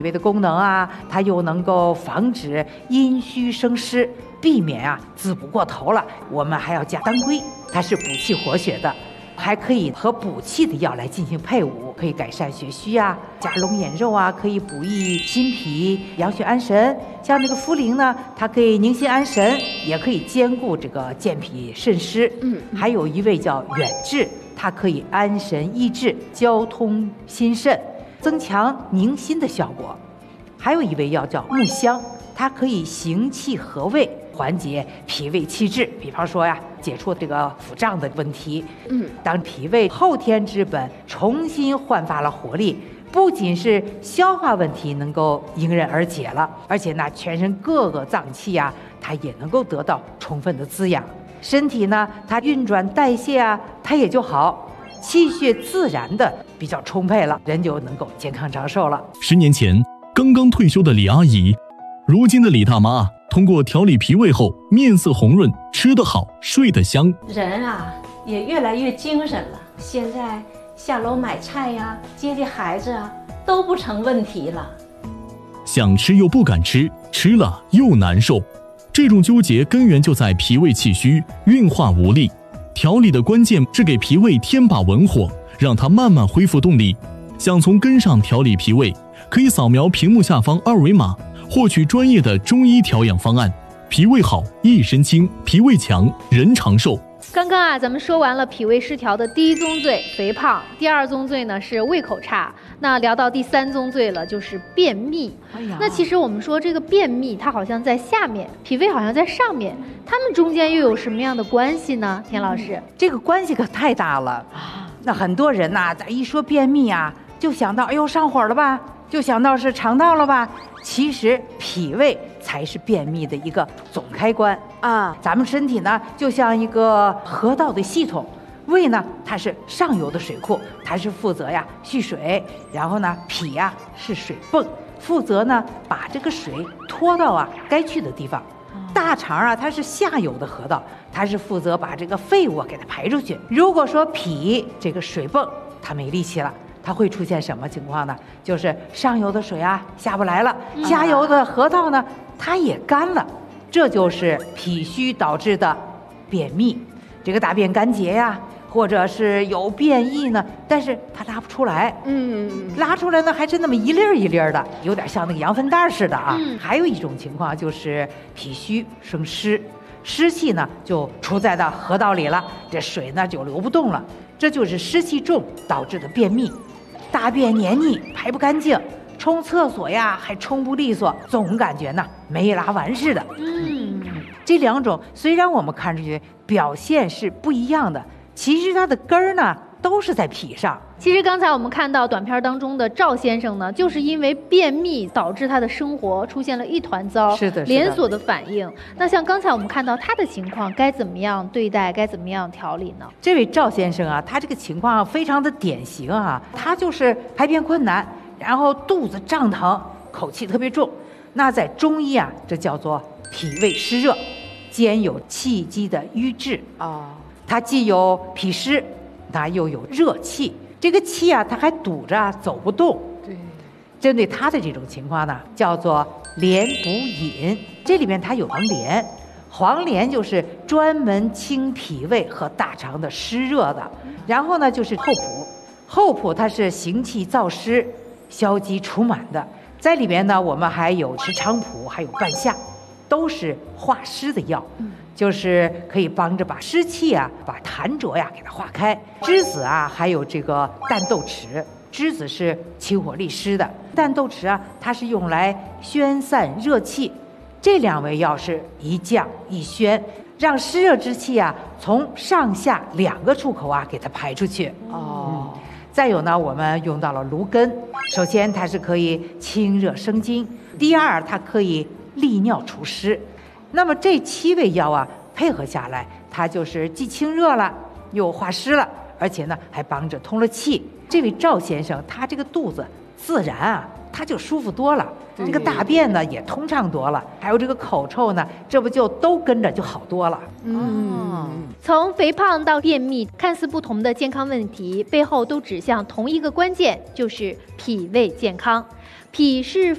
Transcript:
脾胃的功能啊，它又能够防止阴虚生湿，避免啊滋补过头了。我们还要加当归，它是补气活血的，还可以和补气的药来进行配伍，可以改善血虚啊，加龙眼肉啊，可以补益心脾、养血安神。像那个茯苓呢，它可以宁心安神，也可以兼顾这个健脾渗湿。还有一味叫远志，它可以安神益智、交通心肾，增强宁心的效果。还有一味药叫木香，它可以行气和胃，缓解脾胃气滞。比方说呀，解除这个腹胀的问题。当脾胃后天之本重新焕发了活力，不仅是消化问题能够迎刃而解了，而且呢，全身各个脏器啊，它也能够得到充分的滋养。身体呢，它运转代谢啊，它也就好。气血自然的比较充沛了，人就能够健康长寿了。 10年前刚刚退休的李阿姨，如今的李大妈通过调理脾胃后，面色红润，吃得好，睡得香。 人啊，也越来越精神了。现在下楼买菜呀，接孩子啊，都不成问题了。 想吃又不敢吃，吃了又难受，这种纠结根源就在脾胃气虚，运化无力。调理的关键是给脾胃添把文火，让它慢慢恢复动力。想从根上调理脾胃，可以扫描屏幕下方2维码，获取专业的中医调养方案。脾胃好，一身轻；脾胃强，人长寿。 刚刚咱们说完了脾胃失调的第一宗罪肥胖，第二宗罪呢是胃口差，那聊到第三宗罪了，就是便秘。那其实我们说这个便秘，它好像在下面，脾胃好像在上面，它们中间又有什么样的关系呢？田老师， 这个关系可太大了。那很多人呐，咱一说便秘啊，就想到哎呦上火了吧，就想到是肠道了吧。其实脾胃才是便秘的一个总开关啊！咱们身体呢，就像一个河道的系统，胃呢它是上游的水库，它是负责呀蓄水，然后呢脾呀是水泵，负责呢把这个水拖到啊该去的地方。大肠啊它是下游的河道，它是负责把这个废物给它排出去。如果说脾这个水泵它没力气了，它会出现什么情况呢？就是上游的水啊下不来了，下游的河道呢它也干了，这就是脾虚导致的便秘。这个大便干结呀，或者是有便意呢，但是它拉不出来，拉出来呢还是那么一粒儿一粒儿的，有点像那个羊粪蛋似的啊。还有一种情况就是脾虚生湿，湿气呢就出在了河道里了，这水呢就流不动了，这就是湿气重导致的便秘。大便黏腻排不干净，冲厕所呀还冲不利索，总感觉呢没拉完似的。这两种虽然我们看出去表现是不一样的，其实它的根儿呢都是在脾上。 其实刚才我们看到短片当中的赵先生呢，就是因为便秘导致他的生活出现了一团糟， 是的， 连锁的反应。那像刚才我们看到他的情况，该怎么样对待，该怎么样调理呢？ 这位赵先生啊，他这个情况非常的典型啊，他就是排便困难，然后肚子胀疼，口气特别重。那在中医啊，这叫做脾胃湿热，兼有气机的瘀滞它既有脾湿，它又有热气。这个气啊，它还堵着走不动。 对， 针对他的这种情况呢，叫做连补饮。这里面它有黄连，黄连就是专门清脾胃和大肠的湿热的。然后呢，就是厚朴，厚朴它是行气燥湿、消积除螨的。在里边呢，我们还有石菖蒲，还有半夏，都是化湿的药。就是可以帮着把湿气啊，把痰浊呀给它化开。栀子啊，还有这个淡豆豉，栀子是清火利湿的，淡豆豉啊，它是用来宣散热气。这两味药是一降一宣，让湿热之气啊从上下2个出口啊给它排出去。再有呢，我们用到了芦根，首先它是可以清热生津，第二它可以利尿除湿。那么这7味药啊，配合下来，它就是既清热了，又化湿了，而且呢还帮着通了气。这位赵先生，他这个肚子自然啊，他就舒服多了，这个大便呢也通畅多了，还有这个口臭呢，这不就都跟着就好多了。 从肥胖到便秘，看似不同的健康问题，背后都指向同一个关键，就是脾胃健康。脾是